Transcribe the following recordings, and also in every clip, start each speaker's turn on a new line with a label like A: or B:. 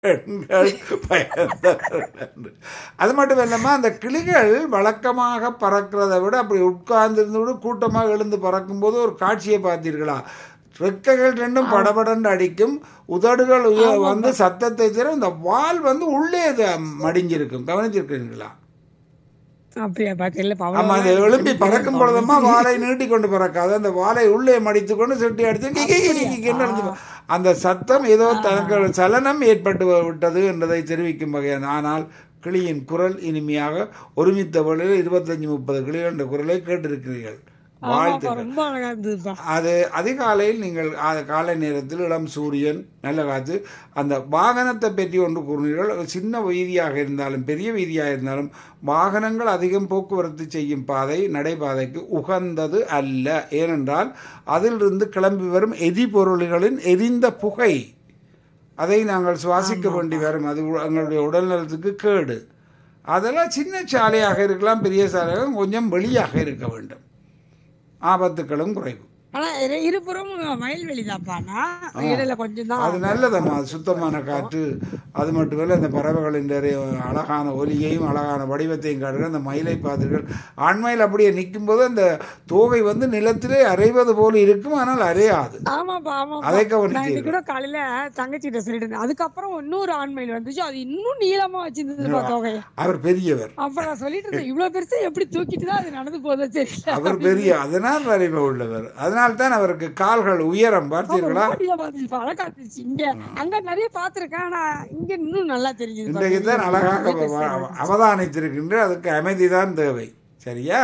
A: பெண்கள் பயந்தவர்கள் என்று. அது மட்டும் இல்லாமல் அந்த கிளிகள் வழக்கமாக பறக்கிறதை விட அப்படி உட்கார்ந்திருந்து விட கூட்டமாக எழுந்து பறக்கும்போது ஒரு காட்சியை பார்த்தீர்களா? ரெக்கைகள் ரெண்டும் படபடன்னு அடிக்கும், உதடுகள் வந்து
B: ஆமாப்பா.
A: சத்தத்தை தரும், இந்த வால் வந்து உள்ளே மடிஞ்சிருக்கும். கவனிச்சிருக்கிறீங்களா?
B: அப்படியாப்பா? தெரியலப்பா.
A: ஆமா, அந்த
B: அவ்வளவுலாம் எனக்கு
A: எழும்பி
B: கண்ணு
A: பறக்கும்
B: தெரியாதுப்பா.
A: பொழுதுமா
B: உங்களுக்கு
A: வாலை நீட்டி கொண்டு பறக்காது, அந்த வாலை உள்ளே மடித்து கொண்டு சுட்டி அடித்து கி கி கி கி
B: அப்படியாப்பா?
A: கின்னு அடிச்சு அந்த சத்தம் ஏதோ
B: ஆஹா.
A: தனக்கு சலனம் ஏற்பட்டு விட்டது என்பதை தெரிவிக்கும் வகையான. ஆனால் கிளியின் குரல் இனிமையாக ஒருமித்த வழியில் 25-30 கிளிகள் என்ற குரலை கேட்டிருக்கிறீர்கள்.
B: ஆமாப்பா,
A: வாழ்த்துக்கள்.
B: ரொம்ப அழகா இருந்ததுப்பா.
A: அது அதிகாலையில் நீங்கள் காலை நேரத்தில் இளம் சூரியன் நல்ல காற்று, அந்த வாகனத்தை பற்றி ஒன்று கூறினீர்கள். சின்ன வீதியாக இருந்தாலும் பெரிய வீதியாக இருந்தாலும் வாகனங்கள் அதிகம் போக்குவரத்து செய்யும் பாதை நடைபாதைக்கு உகந்தது அல்ல. ஏனென்றால் அதிலிருந்து கிளம்பி வரும் எரிபொருள்களின் எரிந்த புகை, அதை நாங்கள் சுவாசிக்க வேண்டி
B: ஆமாப்பா.
A: வரும். அது எங்களுடைய உடல் நலத்துக்கு கேடு. அதெல்லாம் சின்ன சாலையாக இருக்கலாம், பெரிய சாலையாக கொஞ்சம் வெளியாக இருக்க வேண்டும், ஆபத்துக்களும் குறைவு.
B: ஆனா இருபுறமும் வயல்வெளி தான்ப்பா. இடையில கொஞ்சம் தான்
A: அது நல்லதம்மா, அது சுத்தமான காற்று. அது மட்டுமல்ல, அந்த பறவைகளின் அழகான ஒலியையும் அழகான வடிவத்தையும் காட்டுகிற அந்த மயிலை பார்த்தீர்கள். ஆண்மயில் அப்படியே நிற்கும் போது அந்த தோகை வந்து நிலத்திலே அரைவது போல இருக்கும், ஆனால் அரையாது.
B: ஆமாப்பா, ஆமாப்பா.
A: அதை
B: நான் இன்னைக்கு
A: கவனித்தீர்கள்.
B: கூட காலையில தங்கச்சிட்ட சொல்லிட்டு இருந்தேன். அதுக்கப்புறம் இன்னொரு ஆண்மயில் வந்துச்சு. அது இன்னும் நீளமா வச்சிருந்ததுப்பா தொகைய.
A: அவர் பெரியவர்,
B: அப்ப நான் சொல்லிட்டு இருந்தேன், இவ்வளவு பெருசா எப்படி தூக்கிட்டு தான் அது நடந்து போதோ தெரியல
A: அவர்
B: அப்படின்னு
A: பெரிய,
B: சொல்லி.
A: அதனால் வலிமை உள்ளவர். அதனால்தான் அவருக்கு கால்கள் உயரம்.
B: ஆமா,
A: பார்த்தீர்களா?
B: ரொம்ப நீளமா இருந்துச்சுப்பா. அழகா இருந்துச்சு. இங்க அங்க நிறைய பாத்திருக்கேன். ஆனா இங்க இன்னும் நல்லா தெரிஞ்சுதுப்பா.
A: இன்றைக்கு
B: பெரிய
A: தான் அழகாக
B: நிறைய பெருசா இருந்துச்சு.
A: அவதானித்திருக்கின்ற. அதுக்கு அமைதிதான் தேவை. சரியா?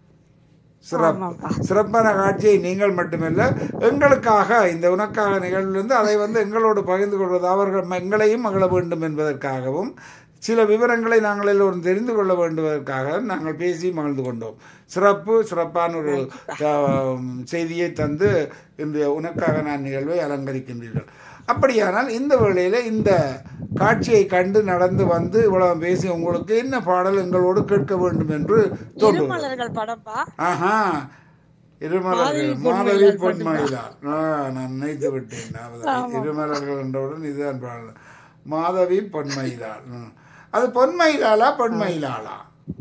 A: சிறப்பு.
B: ஆமாப்பா.
A: சிறப்பான காட்சியை நீங்கள் மட்டுமல்ல, எங்களுக்காக இந்த உனக்காக நிகழ்விலிருந்து அதை வந்து எங்களோடு பகிர்ந்து கொள்வது, அவர்கள் எங்களையும் மகிழ வேண்டும் என்பதற்காகவும் சில விவரங்களை நாங்கள் எல்லோரும் தெரிந்து கொள்ள வேண்டுவதற்காக நாங்கள் பேசி மகிழ்ந்து கொண்டோம். சிறப்பான ஒரு செய்தியை தந்து இந்த உனக்காக நான் நிகழ்வை அலங்கரிக்கின்றீர்கள். அப்படியானால் இந்த வேளையில் இந்த காட்சியை கண்டு நடந்து வந்து இவ்வளவு பேசி உங்களுக்கு என்ன பாடல் எங்களோடு கேட்க வேண்டும் என்று தோன்றுகிறது?
B: இருமலர்கள் படம்பா.
A: ஆஹா, இருமலர்கள், மாதவி பொன்மயிலாள். நான் நினைத்து விட்டேன். இருமலர்கள் என்றவுடன் இதுதான் பாடல். மாதவி பொன்மயிலாள். அது பொன்மயிலாளா பொன்மயிலாளா?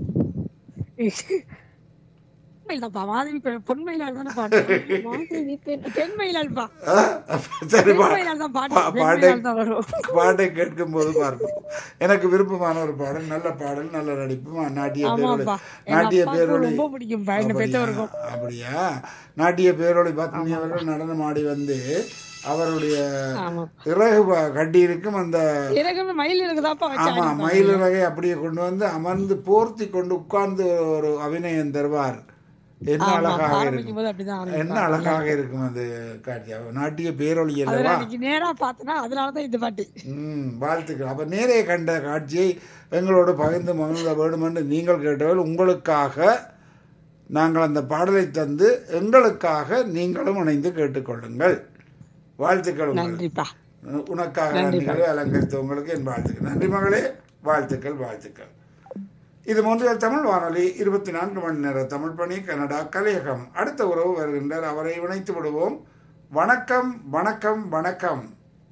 B: மாதவி பொன்மயிலாள் தானே பாட்டு. மாதவி பெண்மயிலாள்பா.
A: சரி,
B: பெண்மயிலாள் தான் பாட்டு. பெண்மயிலாள் தான் வரும்.
A: பாட்டை கேட்கும் போது பார்ப்போம். எனக்கு விருப்பமான ஒரு பாடல், நல்ல பாடல், நல்ல நடிப்பு, நாட்டிய பேரொழி.
B: ஆமாப்பா. எங்க
A: நாட்டிய
B: அப்பாவுக்கு
A: பேரொழி.
B: ரொம்ப பிடிக்கும்பா, என்ன பெற்றவருக்கும்.
A: அப்படியா? நாட்டிய பேரொழி பத்மினி அவர்கள் நடனம் ஆடி வந்து அவருடைய
B: ஆமா.
A: இறகு கட்டி இருக்கும் அந்த,
B: இறகுமே மயில் இருக்குதாப்பா வச்சு
A: ஆமா,
B: ஆடிப்பாங்க.
A: மயில் இறகை அப்படியே கொண்டு வந்து அமர்ந்து போர்த்தி கொண்டு உட்கார்ந்து ஒரு அபிநயம் தருவார். என்ன
B: ஆமா,
A: அழகாக
B: ஆரம்பிக்கும்
A: இருக்கும்,
B: போது அப்படிதான்
A: என்ன
B: ஆரம்பிப்பாங்க.
A: அழகாக இருக்கும் அது காட்சி. நாட்டிய பேரொழி
B: அதுல
A: அல்லவா?
B: அன்னைக்கு நேரா பார்த்தனா அதனாலதான் இந்த பாட்டு.
A: வாழ்த்துக்கள். அப்ப நேரே கண்ட காட்சியை எங்களோடு பகிர்ந்து மகிழ்ந்த வேண்டும் என்று நீங்கள் கேட்டவர்கள், உங்களுக்காக நாங்கள் அந்த பாடலை தந்து எங்களுக்காக நீங்களும் இணைந்து கேட்டுக்கொள்ளுங்கள். வாழ்த்துக்கள்.
B: நன்றிப்பா.
A: உனக்காக நன்றிகளை அலங்கரித்த உங்களுக்கு என் வாழ்த்துக்கள். நன்றி மகளே, வாழ்த்துக்கள், வாழ்த்துக்கள். இது மொன்றியல் தமிழ் வானொலி 24 மணி நேர தமிழ் பணி, கனடா கலையகம். அடுத்த உறவு வருகின்றார், அவரை இணைத்து விடுவோம். வணக்கம், வணக்கம், வணக்கம்.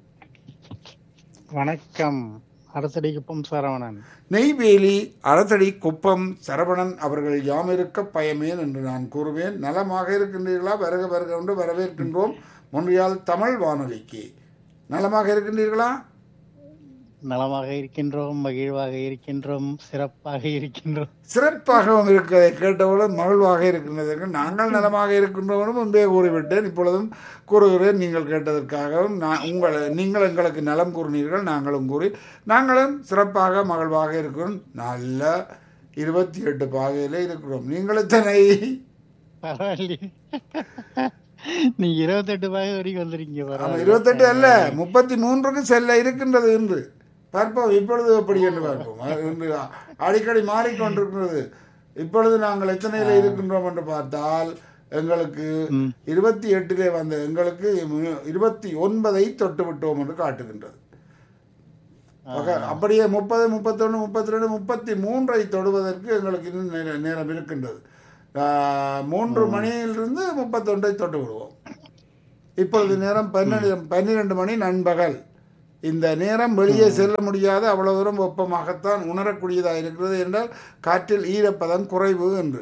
C: வணக்கம். அரசடி குப்பம் சரவணன்.
A: நெய்வேலி அரசடி குப்பம் சரவணன் அவர்கள் யாமிருக்க பயமேன் என்று நான் கூறுவேன். நலமாக இருக்கின்றீர்களா? வருக வருக என்று வரவேற்கின்றோம் மொன்றியால் தமிழ் வானொலிக்கு. நலமாக இருக்கின்றீர்களா?
C: நலமாக இருக்கின்றோம், மகிழ்வாக இருக்கின்றோம், சிறப்பாக இருக்கின்றோம்.
A: சிறப்பாகவும் இருக்கிறதை கேட்டவுடன் மகிழ்வாக இருக்கின்றது. நாங்கள் நலமாக இருக்கின்றோம் முன்பே கூறிவிட்டேன், இப்பொழுதும் கூறுகிறேன். நீங்கள் கேட்டதற்காகவும் நீங்கள் எங்களுக்கு நலம் கூறினீர்கள், நாங்களும் கூறி நாங்களும் சிறப்பாக மகிழ்வாக இருக்கிறோம். நல்ல 28 பாகையில இருக்கிறோம். நீங்கள் எத்தனை?
C: பரவாயில்லையே, நீங்க 28 பாகை வரைக்கும் வந்துருக்கீங்க.
A: 28 அல்ல, 33க்கு செல்ல இருக்கின்றது என்று பார்ப்போம். இப்பொழுது எப்படி என்று பார்ப்போம். என்று அடிக்கடி மாறிக்கொண்டிருக்கிறது. இப்பொழுது நாங்கள் எத்தனையில இருக்கின்றோம் என்று பார்த்தால் எங்களுக்கு 28 வந்த எங்களுக்கு 29 தொட்டு விட்டோம் என்று காட்டுகின்றது. அப்படியே 30, 31, 32, 33 தொடுவதற்கு எங்களுக்கு இன்னும் நேரம் இருக்கின்றது. 3 மணியிலிருந்து 31 தொட்டு விடுவோம். இப்பொழுது நேரம் 12 மணி நண்பகல். இந்த நேரம் வெளியே செல்ல முடியாத அவ்வளவு தூரம் வெப்பமாகத்தான் உணரக்கூடியதாக இருக்கிறது என்றால் காற்றில் ஈரப்பதம் குறைவு என்று.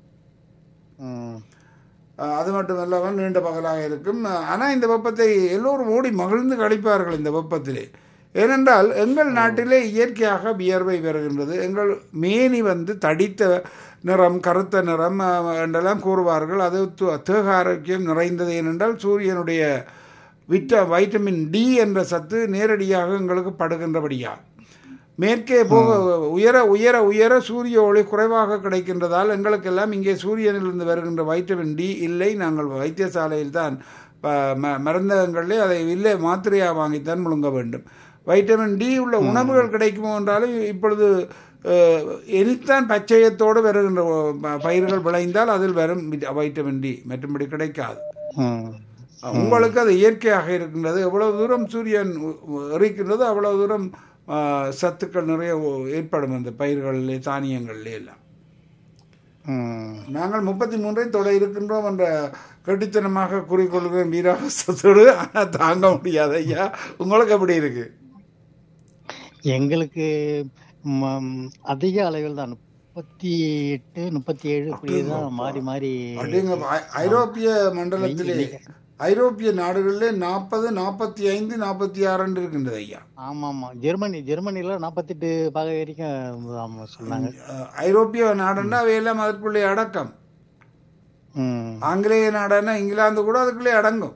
A: அது மட்டுமல்லாமல் நீண்ட பகலாக இருக்கும். ஆனால் இந்த வெப்பத்தை எல்லோரும் ஓடி மகிழ்ந்து கழிப்பார்கள் இந்த வெப்பத்திலே. ஏனென்றால் எங்கள் நாட்டிலே இயற்கையாக வியர்வை வருகின்றது. எங்கள் மேனி வந்து தடித்த நிறம், கருத்த நிறம் என்றெல்லாம் கூறுவார்கள். அது தேக ஆரோக்கியம் நிறைந்தது. ஏனென்றால் சூரியனுடைய வைட்டமின் டி என்ற சத்து நேரடியாக எங்களுக்கு படுகின்றபடியா மேற்கே போக உயர உயர உயர சூரிய ஒளி குறைவாக கிடைக்கின்றதால் எங்களுக்கெல்லாம் இங்கே சூரியனிலிருந்து வருகின்ற வைட்டமின் டி இல்லை. நாங்கள் வைத்தியசாலையில் தான் மருந்தகங்களிலே அதை இல்லை மாத்திரையாக வாங்கித்தான் முழுங்க வேண்டும். வைட்டமின் டி உள்ள உணவுகள் கிடைக்குமோ என்றாலும் இப்பொழுது எனித்தான் பச்சையத்தோடு வருகின்ற பயிர்கள் விளைந்தால் அதில் வரும் வைட்டமின் டி, மற்றும்படி கிடைக்காது. உங்களுக்கு அது இயற்கையாக இருக்கின்றது. எவ்வளவு தூரம் சூரியன் எரிக்கின்றதோ அவ்வளவு தூரம் சத்துக்கள் நிறைய ஏற்படும் அந்த பயிர்களிலே தானியங்களிலே எல்லாம். நாங்கள் 33 தொட இருக்கின்றோம் என்ற கட்டித்தனமாக கூறிக்கொள்கிறேன் வீராவசத்தோடு. ஆனால் தாங்க முடியாது ஐயா. உங்களுக்கு எப்படி இருக்கு?
C: எங்களுக்கு அதிக அளவில் தான் 38, 37 இப்படிதான் மாறி மாறி.
A: ஐரோப்பிய மண்டலத்திலே ஐரோப்பிய நாடுகளிலே 40, 45, 46 இருக்கின்றது ஐயா.
C: ஆமா ஆமா. ஜெர்மனில 48 பாகை வரைக்கும் சொன்னாங்க.
A: ஐரோப்பிய நாடுன்னா அவையெல்லாம் அதற்குள்ளே அடக்கம். ஆங்கிலேய நாடுன்னா இங்கிலாந்து கூட அதுக்குள்ளே அடங்கும்.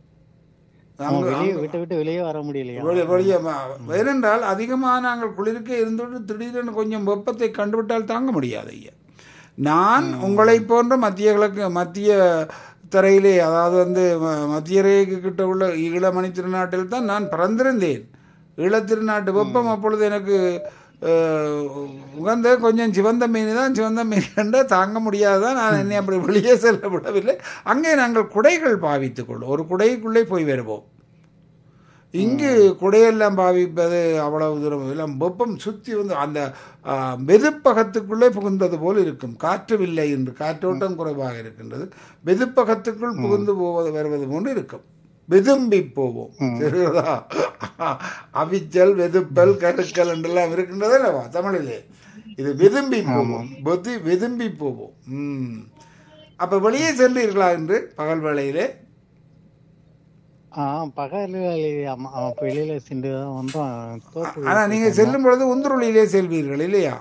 C: விட்டு வெளியே வர முடியலையா?
A: வெளியே ஏனென்றால் அதிகமாக நாங்கள் குளிர்க்கே இருந்துட்டு திடீரென்று கொஞ்சம் வெப்பத்தை கண்டுவிட்டால் தாங்க முடியாது ஐயா. நான் உங்களை போன்ற மத்திய தரையிலே, அதாவது வந்து மத்திய ரேகைக்கு கிட்ட உள்ள ஈழமணி திருநாட்டில் தான் நான் பிறந்திருந்தேன். ஈழத்திருநாட்டு வெப்பம் அப்பொழுது எனக்கு உகந்த கொஞ்சம் சிவந்த மீன் தான். சிவந்த மீன் கண்டால் தாங்க முடியாதுதான். நான் என்னை அப்படி வெளியே செல்ல விடவில்லை. அங்கே நாங்கள் குடைகள் பாவித்துக் கொள்ளும். ஒரு குடைக்குள்ளே போய் வருவோம். இங்கு குடையெல்லாம் பாவிப்பது அவ்வளவு தூரம் எல்லாம் வெப்பம் சுற்றி வந்து அந்த வெதுப்பகத்துக்குள்ளே புகுந்தது போல் இருக்கும். காற்றுவில்லை என்று காற்றோட்டம் குறைவாக இருக்கின்றது. வெதுப்பகத்துக்குள் புகுந்து வருவது போன்று இருக்கும். வெதும்பி போவோம். சரிதா? அவிச்சல், வெதுப்பல், கருக்கல் என்றெல்லாம் இருக்கின்றது அல்லவா தமிழிலே. இது வெதும்பி போவோம். வெதும்பி போவோம். அப்ப வெளியே சென்றீர்களா என்று பகல் வேளையிலே?
C: வெளியில சென்று வந்தோம்.
A: ஆனா நீங்க செல்லும் பொழுது உந்துருளிலே செல்வீர்கள் இல்லையா?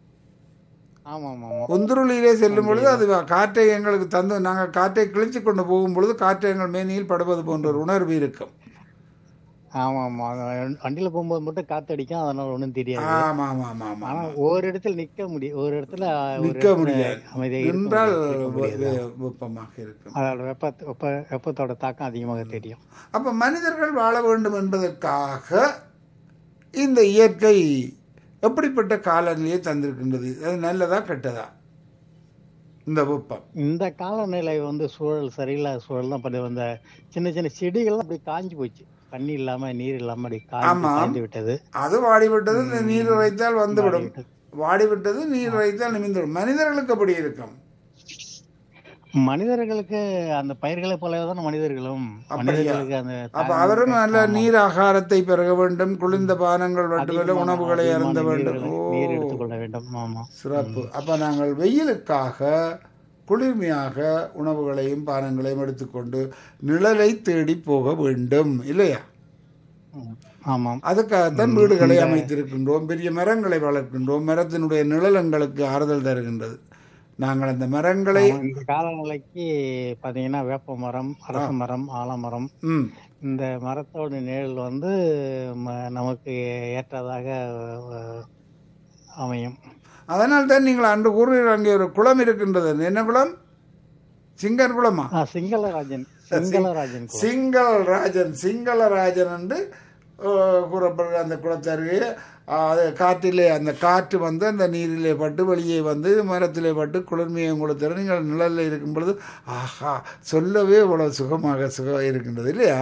A: உந்துருளிலே செல்லும் பொழுது அது காற்றை எங்களுக்கு தந்து நாங்கள் காற்றை கிழிச்சு கொண்டு போகும் பொழுது காற்றை எங்கள் மேனியில் படுவது போன்ற ஒரு உணர்வு இருக்கும்.
C: ஆமா ஆமா. வண்டியில போகும்போது மட்டும் காத்தடிக்கும், அதனால ஒண்ணும் தெரியாது.
A: ஆமா ஆமா ஆமா ஆமா.
C: ஆனா ஒரு இடத்துல நிக்க முடியும், ஒரு இடத்துல
A: நிக்க முடியாது என்றால் வெப்பமாக இருக்கும்.
C: அதோட வெப்பத்தோட தாக்கம் அதிகமாக தெரியும்.
A: அப்ப மனிதர்கள் வாழ வேண்டும் என்பதற்காக இந்த இயற்கை எப்படிப்பட்ட காலநிலையை தந்திருக்கின்றது? அது நல்லதா கெட்டதா? இந்த வெப்பம்,
C: இந்த காலநிலை வந்து சூழல் சரியில்லாத சூழல் தான். இந்த சின்ன சின்ன செடிகள் அப்படி காஞ்சி போச்சு. தண்ணி இல்லாம நீர் இல்லாம காய்ந்து விட்டது.
A: அது வாடிவிட்டது. நீர் இறைத்தால் வந்துவிடும். வாடிவிட்டது, நீர் இறைத்தால் நிமிந்துவிடும். மனிதர்களுக்கு அப்படி இருக்கும்.
C: மனிதர்களுக்கு அந்த பயிர்களை போலதான் மனிதர்களும். மனிதர்களுக்கு அந்த
A: அப்ப அவரும் நல்ல நீர் ஆகாரத்தை பெருக வேண்டும். குளிர்ந்த பானங்கள் மட்டுமல்ல, உணவுகளை அருந்த வேண்டும்,
C: நீர் எடுத்துக்கொள்ள வேண்டும். ஆமா,
A: சிறப்பு. அப்ப நாங்கள் வெயிலுக்காக குளிர்மையாக உணவுகளையும் பானங்களையும் எடுத்துக்கொண்டு நிழலை தேடி போக வேண்டும் இல்லையா?
C: ஆமாம்.
A: அதுக்காகத்தான் வீடுகளை அமைத்திருக்கின்றோம், பெரிய மரங்களை வளர்க்கின்றோம். மரத்தினுடைய நிழல் எங்களுக்கு ஆறுதல் தருகின்றது. நாங்கள் அந்த மரங்களை
C: இந்த காலநிலைக்கு பாத்தீங்கன்னா வேப்ப மரம், அரச மரம், ஆலமரம், இந்த மரத்தோட நிழல் வந்து நமக்கு ஏற்றதாக அமையும்.
A: அதனால் தான் நீங்கள் அன்று கூறுகிற அங்கே ஒரு குளம் இருக்கின்றது. என்ன குளம்? சிங்கர் குளமா?
C: சிங்களராஜன்
A: என்று கூறப்படுற அந்த குளத்தருகே அது காற்றிலே அந்த காற்று வந்து அந்த நீரிலே பட்டு வெளியே வந்து மரத்திலே பட்டு குளிர்மையை கொடுத்தாரு. நீங்கள் நிழலில் இருக்கும் பொழுது ஆஹா, சொல்லவே இவ்வளவு சுகமாக இருக்கின்றது இல்லையா?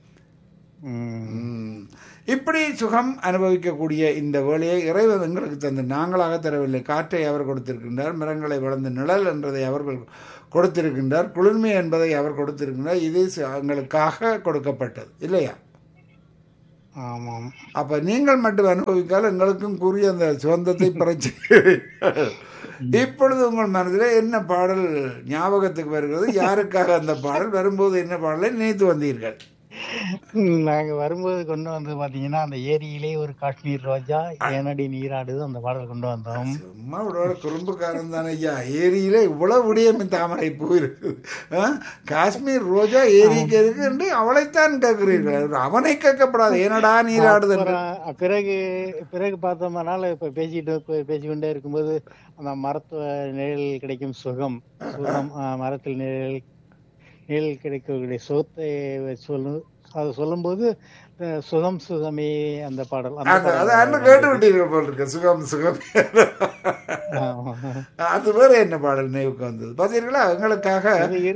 A: இப்படி சுகம் அனுபவிக்கக்கூடிய இந்த வேலையை இறைவன் எங்களுக்கு தந்து நாங்களாக தரவில்லை. காற்றை அவர் கொடுத்திருக்கின்றார், மரங்களை வளர்ந்த நிழல் என்றதை அவர்கள் கொடுத்திருக்கின்றார், குளிர்மை என்பதை அவர் கொடுத்திருக்கின்றார். இது எங்களுக்காக கொடுக்கப்பட்டது இல்லையா?
C: ஆமாம்.
A: அப்ப நீங்கள் மட்டும் அனுபவிக்கால் எங்களுக்கும் கூறிய அந்த சுதந்திரத்தை பறிச்சு. இப்பொழுது உங்கள் மனதில் என்ன பாடல் ஞாபகத்துக்கு வருகிறது? யாருக்காக அந்த பாடல் வரும்போது என்ன பாடலை நினைத்து வந்தீர்கள்?
C: நாங்க வரும்போது கொண்டு வந்து பாத்தீங்கன்னா, அந்த ஏரியிலே ஒரு காஷ்மீர் ரோஜா ஏனடி நீராடுது அந்த பாடல் கொண்டு வந்தோம்.
A: சும்மா விட குறும்புக்காரன் தானே ஐயா. ஏரியில இவ்வளவு விடியம் தாமரை பூ இருக்குது. காஷ்மீர் ரோஜா ஏரிக்கு இருக்கு என்று அவளைத்தான் கேட்கிறீர்கள், அவனை கேட்கப்படாது. ஏனடா நீராடுது.
C: பிறகு பிறகு பார்த்தோம்னால இப்ப பேசிக்கொண்டே இருக்கும்போது அந்த மரத்து நிழல் கிடைக்கும் சுகம், மரத்தில் நிழல் கிடைக்கக்கூடிய சுகத்தை அதை சொல்லும்போது சுகம் சுகமே அந்த பாடல்
A: கேட்டு விட்டீர்கள் போல் இருக்கு. சுகம் சுகம் அது வேற என்ன பாடல் நினைவுக்கு வந்தது பாத்தீர்களா? எங்களுக்காக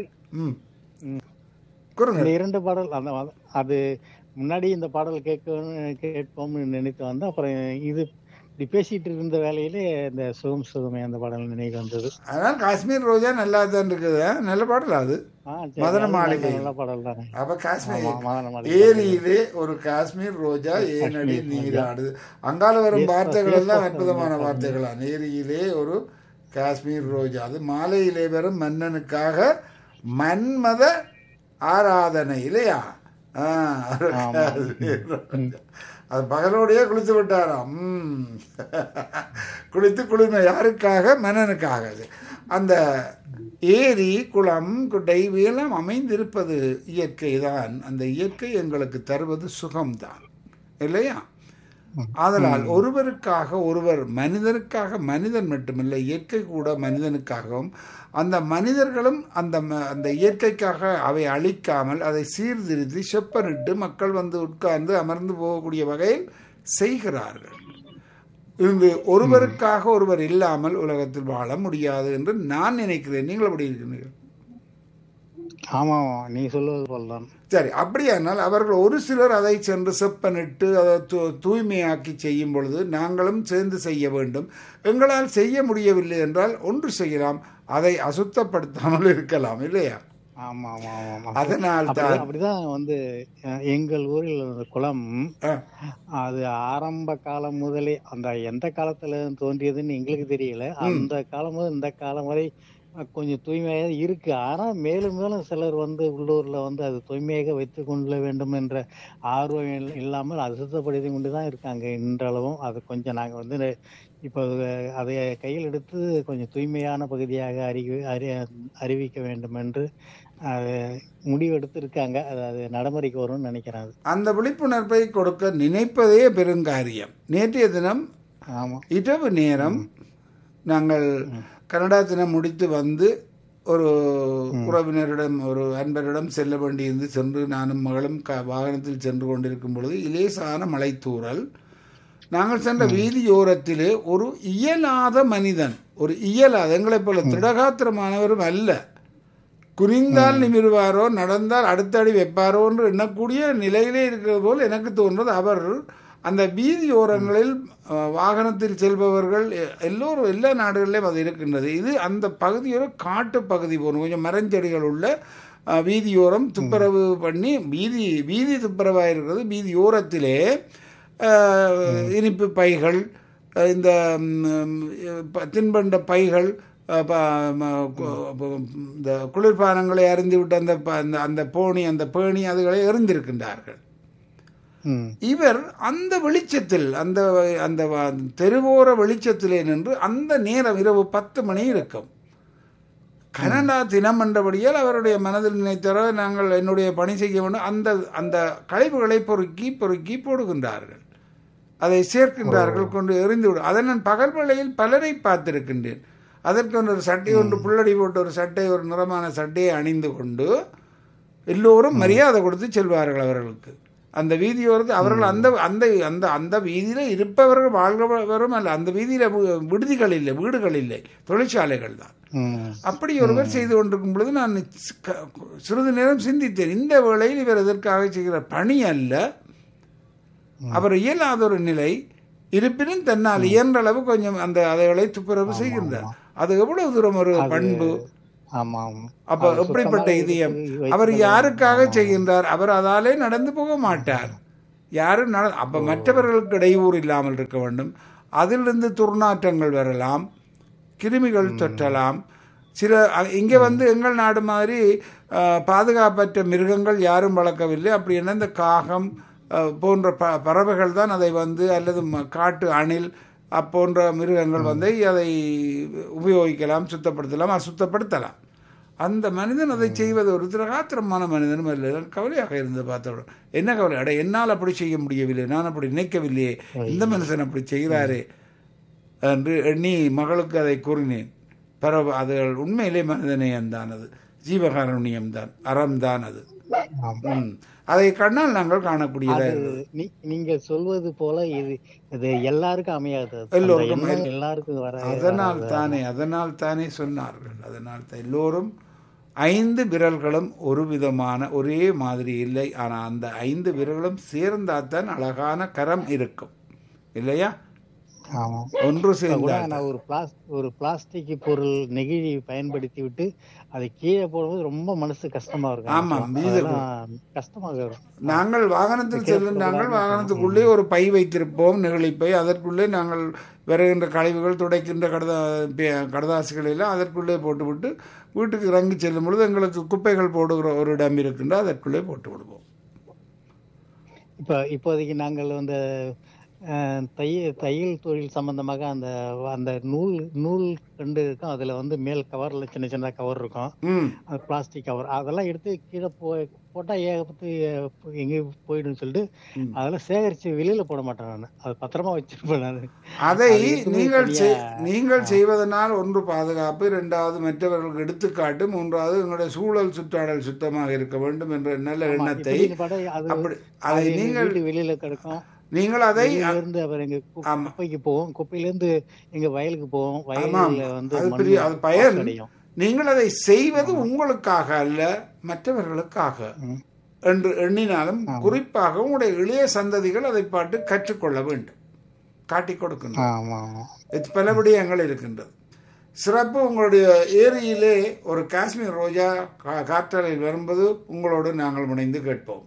C: இரண்டு பாடல் அந்த அது முன்னாடி இந்த பாடல் கேட்போம்னு நினைத்து வந்து அப்புறம் இது பேசிட்டு இருந்த வேலையிலே இந்த சுகம் சுகமே அந்த பாடல் நினைவு வந்தது.
A: அதனால காஷ்மீர் ரோஜா நல்லா தான் இருக்குது. நல்ல பாடல் அது. மதன மாளிகை நல்ல பாடல் தானே. அப்ப காஷ்மீர் ஏரியிலே ஒரு காஷ்மீர் ரோஜா ஏனடி நீராடுது. அங்கால வரும் வார்த்தைகள் எல்லாம் அற்புதமான வார்த்தைகளா. ஏரியிலே ஒரு காஷ்மீர் ரோஜா, அது மாலையிலே வரும் மன்னனுக்காக மன்மத ஆராதனை இல்லையா? அது பகலோடையே குளித்து விட்டாராம். குளித்து குளிர்மை யாருக்காக? மன்னனுக்காக. அந்த ஏரி குளம் குட்டை இவையெல்லாம் அமைந்திருப்பது இயற்கை தான். அந்த இயற்கை எங்களுக்கு தருவது சுகம்தான் இல்லையா? ஆதலால் ஒருவருக்காக ஒருவர், மனிதனுக்காக மனிதன் மட்டுமில்லை, இயற்கை கூட மனிதனுக்காகவும், அந்த மனிதர்களும் அந்த இயற்கைக்காக அவை அழிக்காமல் அதை சீர்திருத்தி செப்பனிட்டு மக்கள் வந்து உட்கார்ந்து அமர்ந்து போகக்கூடிய வகையில் செய்கிறார்கள். இங்கு ஒருவருக்காக ஒருவர் இல்லாமல் உலகத்தில் வாழ முடியாது என்று நான் நினைக்கிறேன். நீங்கள் எப்படி இருக்கிறீர்கள்?
C: ஆமா, நீ சொல்வது போல்தான்.
A: சரி, அப்படியானால் அவர்கள் ஒரு சிலர் அதை சென்று செப்பனிட்டு அதை தூய்மையாக்கி செய்யும் பொழுது நாங்களும் சேர்ந்து செய்ய வேண்டும். எங்களால் செய்ய முடியவில்லை என்றால் ஒன்று செய்யலாம், அதை அசுத்தப்படுத்தாமல் இருக்கலாம் இல்லையா? அதனால் தான்
C: அப்படிதான் வந்து எங்கள் ஊரில் குளம் அது ஆரம்ப காலம் முதலே அந்த எந்த காலத்துல தோன்றியதுன்னு எங்களுக்கு தெரியல. அந்த காலம் முதல் இந்த காலம் வரை கொஞ்சம் தூய்மையாக இருக்கு. ஆனா மேலும் மேலும் சிலர் வந்து உள்ளூர்ல வந்து அது தூய்மையாக வைத்துக் கொள்ள வேண்டும் என்ற ஆர்வம் இல்லாமல் அசுத்தப்படுத்தி கொண்டுதான் இருக்காங்க இன்றளவும். அது கொஞ்சம் நாங்க வந்து இப்போ அதை கையில் எடுத்து கொஞ்சம் தூய்மையான பகுதியாக அறிவிக்க வேண்டும் என்று முடிவெடுத்து இருக்காங்க. அது நடைமுறைக்கு வரும்னு நினைக்கிறேன்.
A: அந்த விழிப்புணர்வை கொடுக்க நினைப்பதே பெருங்காரியம். நேற்றைய தினம் இரவு நேரம் நாங்கள் கனடா தினம் முடித்து வந்து ஒரு உறவினரிடம், ஒரு அன்பரிடம் செல்ல வேண்டியிருந்து சென்று நானும் மகளும் வாகனத்தில் சென்று கொண்டிருக்கும் பொழுது இலேசான மலைத்தூறல். நாங்கள் சென்ற வீதியோரத்திலே ஒரு இயலாத மனிதன், ஒரு இயலாத, எங்களைப் போல திடகாத்திரமானவரும் அல்ல, குனிந்தால் நிமிர்வாரோ நடந்தால் அடுத்த அடி வைப்பாரோ என்று எண்ணக்கூடிய நிலையிலே இருக்கிறது போல் எனக்கு தோன்றது. அவர் அந்த வீதியோரங்களில் வாகனத்தில் செல்பவர்கள் எல்லோரும் எல்லா நாடுகளிலும் அது இருக்கின்றது. இது அந்த பகுதியோர காட்டு பகுதி போகணும், கொஞ்சம் மரஞ்செடிகள் உள்ள வீதியோரம் துப்புரவு பண்ணி வீதி துப்புரவாக இருக்கிறது. வீதியோரத்திலே இனிப்பு பைகள், இந்த தின்பண்ட பைகள், இந்த குளிர்பானங்களை அறிந்துவிட்டு அந்த பேணி அதுகளை எறிந்திருக்கின்றார்கள். இவர் அந்த வெளிச்சத்தில், அந்த தெருவோர வெளிச்சத்திலே நின்று அந்த நேரம் இரவு 10 மணி இருக்கும். கனடா தினம் என்றபடியால் அவருடைய மனதில் நினைத்தர நாங்கள் என்னுடைய பணி செய்ய வேண்டும். அந்த கழிவுகளை பொறுக்கி போடுகின்றார்கள், அதை சேர்க்கின்றார்கள், கொண்டு எறிந்துவிடும். அதை நான் பகல் வேளையில் பலரை பார்த்திருக்கின்றேன். அதற்கு ஒரு சட்டை ஒன்று புள்ளடி போட்டு ஒரு சட்டை, ஒரு நிறமான சட்டையை அணிந்து கொண்டு எல்லோரும் மரியாதை கொடுத்து செல்வார்கள் அவர்களுக்கு. அந்த வீதியோரத்து அவர்கள் அந்த வீதியில இருப்பவர்கள் வாழ்கிறவரும் அல்ல. அந்த வீதியில விடுதிகள் இல்லை, வீடுகள் இல்லை, தொழிற்சாலைகள் தான். அப்படி ஒருவர் செய்து கொண்டிருக்கும் பொழுது நான் சிறிது நேரம் சிந்தித்தேன், இந்த வேளையில் இவர் எதற்காக செய்கிற பணி அல்ல, அவர் இயலாத ஒரு நிலை. இருப்பினும் தன்னால் இயன்ற அளவு கொஞ்சம் அதைகளை துப்புரவு செய்கின்றார். அது எவ்வளவு தூரம் ஒரு பண்பு! அப்ப எப்படிப்பட்ட இதயம்! அவர் யாருக்காக செய்கின்றார்? அவர் அதாலே நடந்து போக மாட்டார். யாரும் அப்போ மற்றவர்களுக்கு இடையூறு இல்லாமல் இருக்க வேண்டும். அதிலிருந்து துர்நாற்றங்கள் வரலாம், கிருமிகள் தொற்றலாம். சில இங்கே வந்து எங்கள் நாடு மாதிரி பாதுகாப்பற்ற மிருகங்கள் யாரும் வளர்க்கவில்லை. அப்படி என்ன இந்த காகம் போன்ற பறவைகள் தான் அதை வந்து, அல்லது காட்டு அணில் போன்ற மிருகங்கள் வந்து அதை உபயோகிக்கலாம், சுத்தப்படுத்தலாம், அசுத்தப்படுத்தலாம். அந்த மனிதன் அதை செய்வது ஒரு திரகாத்திரமான மனிதனும் இல்லை. கவலையாக இருந்து பார்த்தோம். என்ன கவலை, அட என்னால் அப்படி செய்ய முடியவில்லை, நான் அப்படி நினைக்கவில்லையே, இந்த மனுஷன் அப்படி செய்கிறாரே என்று எண்ணி மகளுக்கு அதை கூறினேன். அது உண்மையிலே மனிதநேயம்தான், அது ஜீவகாருண்யம்தான், அறம்தான் அது. அதை கண்ணால் நாங்கள் காணக்கூடியது.
C: நீங்க சொல்வது போல இது எல்லாருக்கும் அமையாது, எல்லாருக்கும் வர.
A: அதனால் தானே சொன்னார்கள். அதனால் தான் எல்லோரும் 5 விரல்களும் ஒரு விதமான ஒரே மாதிரி இல்லை. ஆனால் அந்த 5 விரல்களும் சேர்ந்தால்தான் அழகான கரம் இருக்கும், இல்லையா? ஒன்று சேர்ந்தால்
C: ஒரு பிளாஸ்டிக் பொருள் நெகிழி பயன்படுத்தி விட்டு அதை கீழே போடும்போது ரொம்ப மனசு கஷ்டமா இருக்கும்.
A: ஆமாம்,
C: கஷ்டமாக இருக்கும்.
A: நாங்கள் வாகனத்தில் செல்லும் வாகனத்துக்குள்ளே ஒரு பை வைத்திருப்போம், நெகிழிப்பை. அதற்குள்ளே நாங்கள் வருகின்ற கழிவுகள், துடைக்கின்ற கடதாசுகள் எல்லாம் அதற்குள்ளே போட்டுவிட்டு வீட்டுக்கு இறங்கி செல்லும் பொழுது எங்களுக்கு குப்பைகள் போடுகிற ஒரு இடம் இருக்கின்ற அதற்குள்ளே போட்டு விடுவோம்.
C: இப்போதைக்கு நாங்கள் வந்து தையல் தொழில் சம்பந்தமாக அந்த நூல் கண்டு இருக்கும். அதுல வந்து மேல் கவர்ல சின்ன சின்ன கவர் இருக்கும், பிளாஸ்டிக் கவர். அதெல்லாம் எடுத்து கீழே போட்டா ஏகப்பட்டு எங்கேயும் போயிடும் சொல்லிட்டு அதெல்லாம் சேகரிச்சு வெளியில போட மாட்டேன். நான் அதை பத்திரமா வச்சிருப்பேன்.
A: அதை நீங்கள் செய்வதனால் ஒன்று பாதுகாப்பு, 2வது மற்றவர்களுக்கு எடுத்துக்காட்டு, 3வது உங்களுடைய சூழல் சுற்றாடல் சுத்தமாக இருக்க வேண்டும் என்ற நல்ல எண்ணத்தை அதை நீங்கள்
C: வெளியில கிடக்கும்.
A: நீங்கள் அதை
C: குப்பைக்கு போவோம், குப்பையிலிருந்து எங்க வயலுக்கு போவோம், வயல்ல வந்து
A: பயன். நீங்கள் அதை செய்வது உங்களுக்காக அல்ல, மற்றவர்களுக்காக என்று எண்ணினாலும் குறிப்பாக உங்களுடைய இளைய சந்ததிகள் அதை பாட்டு கற்றுக்கொள்ள வேண்டும், காட்டிக் கொடுக்கின்றன. பல விடயங்கள் இருக்கின்றது. சிறப்பு. உங்களுடைய ஏரியிலே ஒரு காஷ்மீர் ரோஜா காற்றலையில் வரும்போது உங்களோடு நாங்கள் முனைந்து கேட்போம்.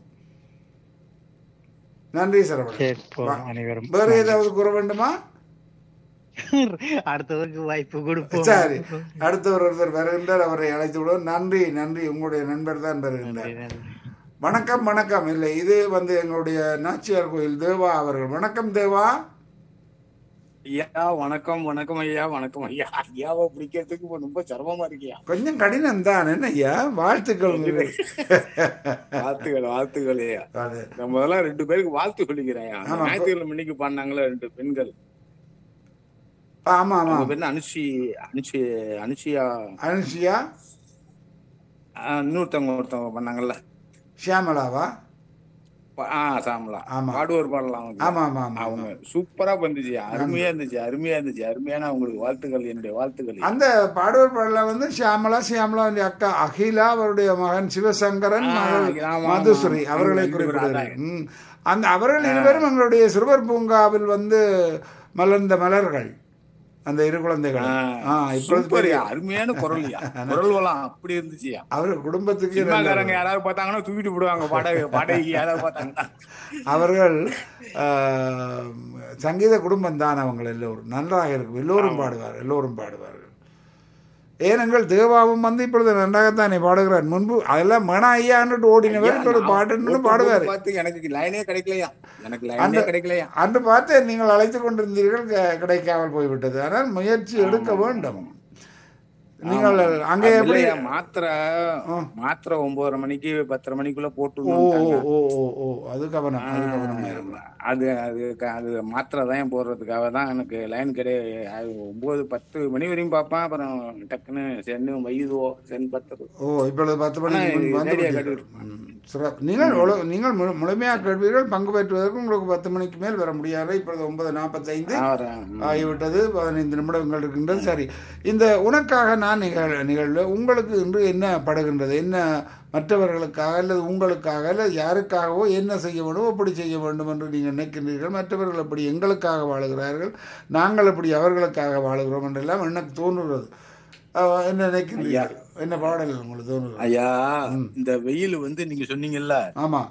A: நன்றி சரவணன். வேற ஏதாவது கூற வேண்டுமா?
C: அடுத்தவருக்கு வாய்ப்பு கொடுப்போம்.
A: சரி, அடுத்தவர் ஒருத்தர் வருகின்றார், அவரை அழைத்து விடுவோம். நன்றி நன்றி. உங்களுடைய நண்பர் தான் வருகின்றார். வணக்கம். வணக்கம். இல்லை, இது வந்து எங்களுடைய நாச்சியார் கோயில் தேவா அவர்கள். வணக்கம் தேவா.
D: ஐயா வணக்கம். வணக்கம் ஐயா. வணக்கம் ஐயா. ஐயாவை பிடிக்கிறதுக்கு ரொம்ப சிரமமா இருக்கியா?
A: கொஞ்சம் கடினம் தான். என்ன ஐயா, வாழ்த்துக்கள்.
D: வாழ்த்துக்கள் ஐயா. நம்ம எல்லாம் 2 பேருக்கு வாழ்த்து சொல்லிக்கிறேன். ஞாயிற்றுக்கிழமை இன்னைக்கு பண்ணாங்களா 2 பெண்கள்.
A: ஆமா ஆமா.
D: அனுஷியா இன்னொருத்தவங்க பண்ணாங்கல்ல,
A: ஷியாமலாவா?
D: சாமலா பாடுவோர் பாடலாம். அவங்க சூப்பரா வந்துச்சு, அருமையா இருந்துச்சு. அருமையான உங்களுக்கு வாழ்த்துக்கள், என்னுடைய வாழ்த்துக்கள்.
A: அந்த பாடுவோர் பாடலாம் வந்து ஷியாமலா அக்கா அகிலா, அவருடைய மகன் சிவசங்கரன், மதுஸ்ரீ அவர்களை குறிப்பிடுகிறார். அந்த அவர்கள் இருவரும் எங்களுடைய சிறுவர் பூங்காவில் வந்து மலர்ந்த மலர்கள், அந்த 2 குழந்தைகள்.
D: அருமையான குரல் வளம் அப்படி இருந்துச்சு.
A: அவரு குடும்பத்துக்கு
D: யாராவது பார்த்தாங்கன்னா தூக்கிட்டு போடுவாங்க, பாடகி யாராவது பார்த்தாங்கன்னா.
A: அவர்கள் சங்கீத குடும்பம் தான். அவங்க எல்லோரும் நன்றாக இருக்கும், எல்லோரும் பாடுவார்கள். ஏனெங்கள் தேவாவும் வந்து இப்பொழுது நன்றாகத்தானே பாடுகிறார். முன்பு அதெல்லாம் மன ஐயான்னு ஓடினவர், இப்ப பாட்டு பாடுவார்.
D: எனக்கு லைனே கிடைக்கலையா,
A: அன்று பார்த்து நீங்கள் அழைத்து கொண்டிருந்தீர்கள், கிடைக்காமல் போய்விட்டது. ஆனால் முயற்சி எடுக்க வேண்டும். நீங்கள் அங்கே எப்படி
D: மாத்திரை 9:30 மணிக்கு 10:30 மணிக்குள்ள போட்டு
A: அது கவனம்.
D: அது மாத்திரை தான் போடுறதுக்காக தான் எனக்கு லைன் கிடையாது. 9-10 மணி வரையும் பார்ப்பேன். அப்புறம் டக்குன்னு சென்னு வயதோ சென் 10.
A: இப்பொழுது 10 மணிக்கு நீங்கள் முழுமையாக கேட்பீர்கள். பங்கு பெற்றுவதற்கு உங்களுக்கு 10 மணிக்கு மேல் வர முடியாது. இப்பொழுது 9:45 ஆகிவிட்டது. 15 நிமிடங்கள் இருக்கின்றது. சரி, இந்த உனக்காக நான் நிகழ்வு உங்களுக்கு இன்று என்ன படுகின்றது? என்ன மற்றவர்களுக்காக அல்லது உங்களுக்காக அல்லது யாருக்காகவோ என்ன செய்ய வேண்டும், எப்படி செய்ய வேண்டும் என்று நீங்கள் நினைக்கின்றீர்கள்? மற்றவர்கள் எப்படி எங்களுக்காக வாழுகிறார்கள், நாங்கள் எப்படி அவர்களுக்காக வாழுகிறோம் என்றெல்லாம் எனக்கு தோன்றுகிறது. என்ன நினைக்கிறீர்கள்? என்ன பாடல் உங்களுக்கு தோணுது?
D: ஐயா, இந்த வெயில் வந்து நீங்க சொன்னீங்கல்ல,
A: ஆமா,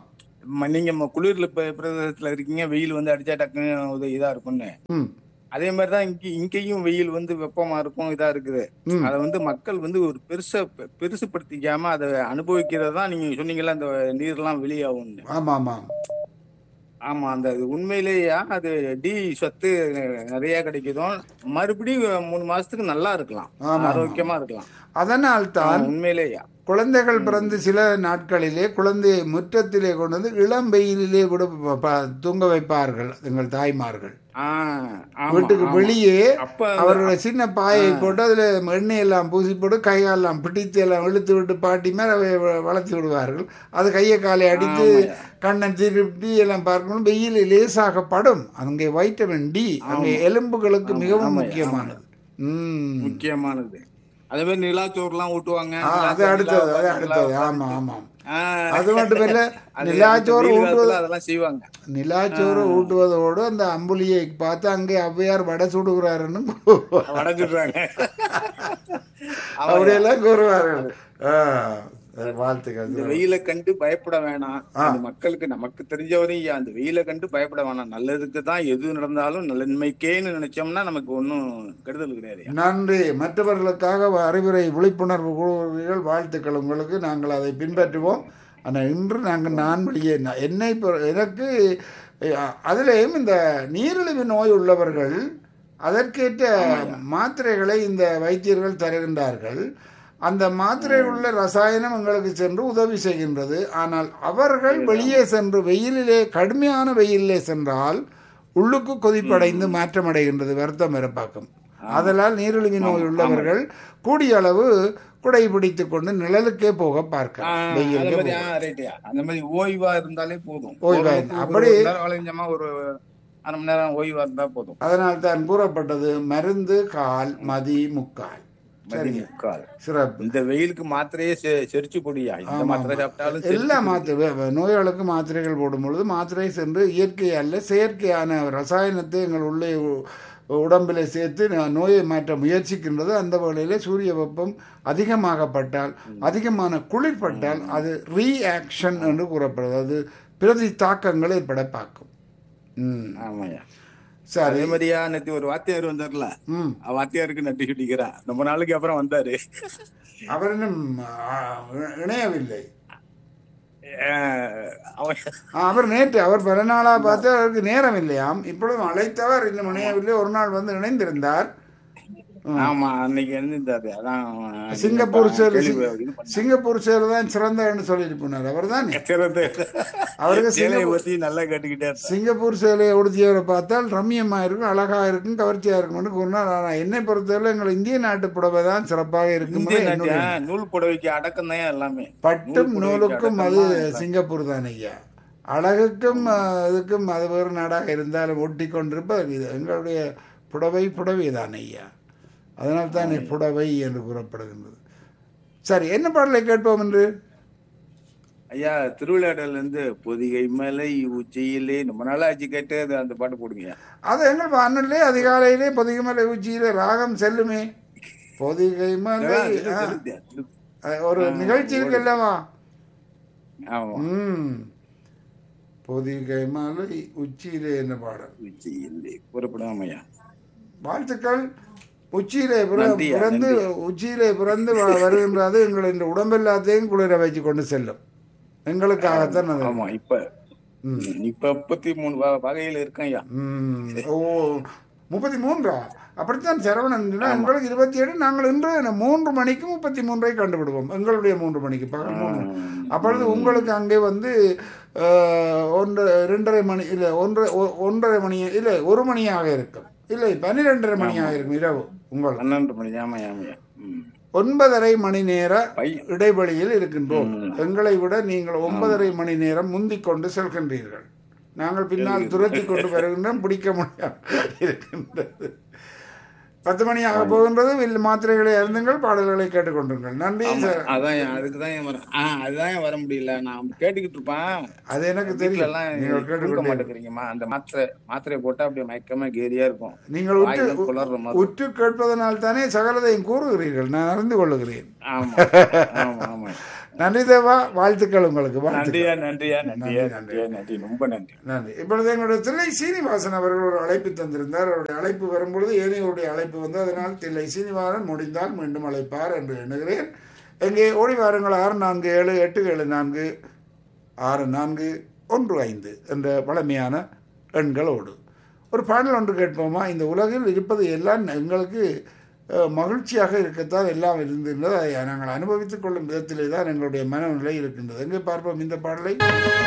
D: நீங்க குளிர்ல பிரதேசத்துல இருக்கீங்க, வெயில் வந்து அடிச்சா டக்குன்னு இதா இருக்கும்னு. அதே மாதிரிதான் இங்கேயும் வெயில் வந்து வெப்பமா இருக்கும், இதா இருக்குது. அதை வந்து மக்கள் வந்து ஒரு பெருசுப்படுத்திக்காம அதை அனுபவிக்கிறதா. நீங்க சொன்னீங்கல்ல அந்த நீர்லாம் வெளியாகும்.
A: ஆமா ஆமா
D: ஆமா, அந்த உண்மையிலேயா அது டி சத்து நிறைய கிடைக்குதும். மறுபடியும் 3 மாசத்துக்கு நல்லா இருக்கலாம், ஆரோக்கியமா இருக்கலாம்.
A: அதனால் தான்
D: உண்மையிலேயா
A: குழந்தைகள் பிறந்து சில நாட்களிலே குழந்தையை முற்றத்திலே கொண்டு வந்து இளம் வெயிலிலே விட தூங்க வைப்பார்கள் எங்கள் தாய்மார்கள். வீட்டுக்கு வெளியே அவருடைய சின்ன பாயை போட்டு அதுல எண்ணெய் எல்லாம் பூசி போட்டு கையெல்லாம் பிடித்து எல்லாம் இழுத்து விட்டு பாட்டி மேல வளர்த்து விடுவார்கள். அது கையை காலை அடித்து கண்ணை திருப்பி எல்லாம் பார்க்கணும். வெயில் லேசாக படும். அங்கே வைட்டமின் டி அங்கே எலும்புகளுக்கு மிகவும்
D: முக்கியமானது. அதே மாதிரி நிலாச்சோறு எல்லாம் ஊட்டுவாங்க.
A: அது அடுத்தது. ஆமா ஆமா அது மட்டும் இல்ல, நிலாச்சோறு ஊட்டுவது
D: அதெல்லாம் செய்வாங்க.
A: நிலாச்சோறு ஊட்டுவதோடு அந்த அம்புலியை பார்த்து அங்கே ஔவையார் வடை சுடுகிறாருன்னு
D: வடை சுடுறாங்க,
A: அப்படியெல்லாம் கூறுவார்கள். வாழ்த்துக்கள்.
D: இந்த வெயிலை கண்டு பயப்பட வேணாம். அந்த மக்களுக்கு நமக்கு தெரிஞ்சவரையும் அந்த வெயிலை கண்டு பயப்பட வேணாம். நல்லதுக்கு தான் எது நடந்தாலும் நன்மைக்கேன்னு நினைச்சோம்னா நமக்கு ஒன்றும் கெடுதல் கிடையாது.
A: நன்றி. மற்றவர்களுக்காக அறிவுரை விழிப்புணர்வு கூறுவீர்கள், வாழ்த்துக்கள் உங்களுக்கு. நாங்கள் அதை பின்பற்றுவோம். ஆனால் இன்று நான் வெளியே எனக்கு அதிலேயும் இந்த நீரிழிவு நோய் உள்ளவர்கள் அதற்கேற்ற மாத்திரைகளை இந்த வைத்தியர்கள் தருகின்றார்கள். அந்த மாத்திரையில் உள்ள ரசாயனம் எங்களுக்கு சென்று உதவி செய்கின்றது. ஆனால் அவர்கள் வெளியே சென்று வெயிலிலே கடுமையான வெயிலே சென்றால் உள்ளுக்கு கொதிப்படைந்து மாற்றமடைகின்றது, வருத்தம் வரப்பாக்கும். அதனால் நீரிழிவு நோய் உள்ளவர்கள் கூடிய அளவு குடை பிடித்துக் கொண்டு நிழலுக்கே போக பார்க்க.
D: ஓய்வா இருந்தாலே போதும்.
A: அப்படி
D: ஒரு அரை மணி நேரம் ஓய்வா இருந்தா போதும்.
A: அதனால் தான் கூறப்பட்டது மருந்து கால் மதி முக்கால்.
D: இந்த வெயிலுக்கு மாத்திரையே செரிச்சு போடியா. இந்த மாத்திரை சாப்பிட்டாலும்
A: எல்லா மாத்திரை நோயாளுக்கு மாத்திரைகள் போடும் பொழுது மாத்திரை சென்று இயற்கை அல்ல செயற்கையான ரசாயனத்தை எங்கள் உள்ளே உடம்பில் சேர்த்து நோயை மாற்ற முயற்சிக்கின்றது. அந்த வகையிலே சூரிய வெப்பம் அதிகமாகப்பட்டால், அதிகமான குளிர்பட்டால் அது ரீஆக்ஷன் என்று கூறப்படுது. அது பிரதி தாக்கங்கள் ஏற்பட பார்க்கும்.
D: அதே மாதிரியா நேற்று ஒரு வாத்தியார் வந்தார்ல, வாத்தியாருக்கு நன்றி சொல்லிக்கிறான். ரொம்ப நாளைக்கு அப்புறம் வந்தாரு.
A: அவர் இன்னும் இணையவில்லை. அவர் நேற்று அவர் பிறநாளா பார்த்து அவருக்கு நேரம் இல்லையாம். இப்பொழுதும் அழைத்தவர் இன்னும் இணையவில்லை. ஒரு நாள் வந்து இணைந்திருந்தார்.
D: ஆமா, அன்னைக்கு இருந்திருந்தாரு. அதான்
A: சிங்கப்பூர் சேர் தான் சிறந்தன்னு சொல்லிட்டு போனார். அவர் தான் அவருக்கு
D: நல்லா கேட்டுக்கிட்டார்.
A: சிங்கப்பூர் சேலையை உடுத்தியவரை பார்த்தால் ரம்யமா இருக்கும், அழகா இருக்கும், கவர்ச்சியா இருக்கும் கூறினார். ஆனா என்னை பொறுத்தவரை எங்கள் இந்திய நாட்டு புடவை தான் சிறப்பாக இருக்கும்.
D: நூல் புடவைக்கு அடக்கம் தான் எல்லாமே.
A: பட்டும் நூலுக்கும் அது சிங்கப்பூர் தான் ஐயா. அழகுக்கும் இதுக்கும் அது வேறு நாடாக இருந்தாலும் ஒட்டி கொண்டிருப்பது எங்களுடைய புடவை தான் ஐயா. அதனால் தான் புடவை என்று கூறப்படுகின்றது. சரி, என்ன பாடலை கேட்போம் என்று?
D: ஐயா, திருவிளையாடல இருந்து பொதிகை மலை உச்சியிலே ரொம்ப நாளா ஆச்சு கேட்டு அந்த பாட்டு போடுங்க.
A: அது எங்கள் அண்ணன்லே அதிகாலையிலே பொதிகை மலை உச்சியிலே ராகம் செல்லுமே. பொதிகை மலை ஒரு நிகழ்ச்சி இருக்கு அல்லவா? பொதிகை மலை உச்சியிலே என்ன பாடல்?
D: உச்சியிலே புறப்படும் ஐயா.
A: வாழ்த்துக்கள். உச்சியிலே பிறந்து வருகின்றது. எங்கள் இந்த உடம்பெல்லாத்தையும் குளிர வச்சு கொண்டு செல்லும். எங்களுக்காகத்தான்.
D: இப்ப 33 வகையில் இருக்கையா.
A: 33 அப்படித்தான் சரவணன். உங்களுக்கு 27. நாங்கள் இன்று 3 மணிக்கு 33 கண்டுபிடுவோம். எங்களுடைய 3 மணிக்கு பகல் 3. அப்பொழுது உங்களுக்கு அங்கே வந்து 2:30 மணி இல்லை 1:30 மணி இல்லை 1 மணியாக இருக்கும். இல்லை 12:30 மணியாக இருக்கும் இரவு. உங்களுக்கு
D: 12 மணி.
A: 9:30 மணி நேர இடைவெளியில் இருக்கின்றோம். எங்களை விட நீங்கள் 9:30 மணி நேரம் முந்திக் கொண்டு செல்கின்றீர்கள். நாங்கள் பின்னால் துரத்தி கொண்டு வருகின்றோம். பிடிக்க முடியாது இருக்கின்றது. 10 மணி ஆக போகின்றது. மாத்திரைகளை அருந்துங்கள், பாடல்களை கேட்டுக்கொண்டிருங்கள். நன்றி சார்.
D: அதுதான் வர முடியல. நான் கேட்டுக்கிட்டு இருப்பேன்.
A: அது எனக்கு தெரியல.
D: நீங்கள் கேட்டுக்க மாட்டேங்கிறீங்கம்மா. அந்த மாத்திரை போட்டா அப்படியே மயக்கமா கேரியா இருக்கும்.
A: நீங்கள் உற்று கேட்பதனால் தானே சகலதையும் கூறுகிறீர்கள். நான் அறிந்து கொள்ளுகிறேன். நன்றி தேவா, வாழ்த்துக்கள் உங்களுக்கு.
D: நன்றியா
A: வாழ்த்துக்கள்.
D: நன்றியா நன்றியா
A: நன்றி,
D: நன்றியா நன்றி, ரொம்ப நன்றி.
A: நன்றி. இப்பொழுது எங்களுடைய தில்லை சீனிவாசன் அவர்கள் ஒரு அழைப்பு தந்திருந்தார். அவருடைய அழைப்பு வரும்பொழுது ஏனையோருடைய அழைப்பு வந்து, அதனால் தில்லை சீனிவாசன் முடிந்தால் மீண்டும் அழைப்பார் என்று எண்ணுகிறேன். எங்கே ஓடி வாருங்கள். 6478746415 என்ற பழமையான எண்களோடு ஒரு பாடல் ஒன்று கேட்போமா? இந்த உலகில் இருப்பது எல்லாம் எங்களுக்கு மகிழ்ச்சியாக இருக்கத்தான் எல்லாம் இருந்திருந்தது. அதை நாங்கள் அனுபவித்துக் கொள்ளும் விதத்திலே தான் எங்களுடைய மனநிலை இருக்கின்றது. எங்கே பார்ப்போம் இந்த பாடலை.